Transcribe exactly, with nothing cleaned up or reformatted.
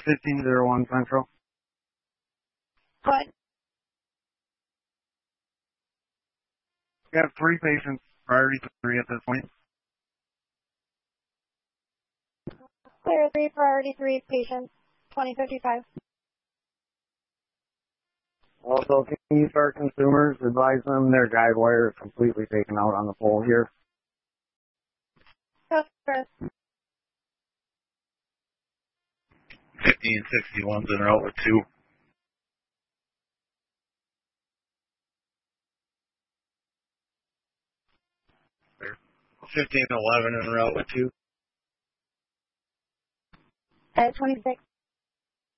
fifteen oh one Central. What? We have three patients, priority three at this point. Clear three, priority three patients, twenty fifty-five. Also, can you start consumers, advise them their guide wire is completely taken out on the pole here. Customer. fifteen sixty-one's en route with two. fifteen eleven en route with two. At twenty-six